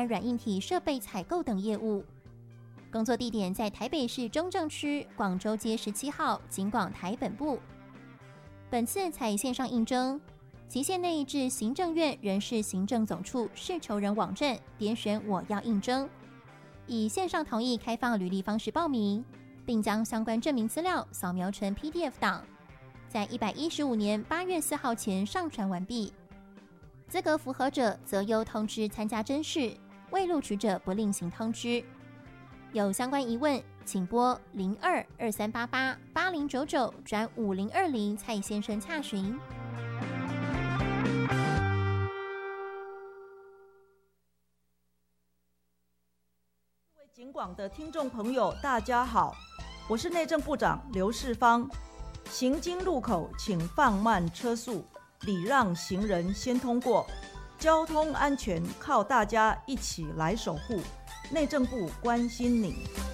关软硬体设备采购等业务。工作地点在台北市中正区广州街17号景广台本部。本次采线上应征，期限内至行政院人事行政总处事求人网站点选我要应征，以线上同意开放履历方式报名，并将相关证明资料扫描成 PDF 档，在115年8月4号前上传完毕。资格符合者则由通知参加甄试，未录取者不另行通知。有相关疑问，请拨0223888099转5020蔡先生洽询。 各位警广的听众朋友，大家好，我是内政部长刘世芳。行经路口请放慢车速，礼让行人先通过。交通安全靠大家一起来守护。内政部关心你。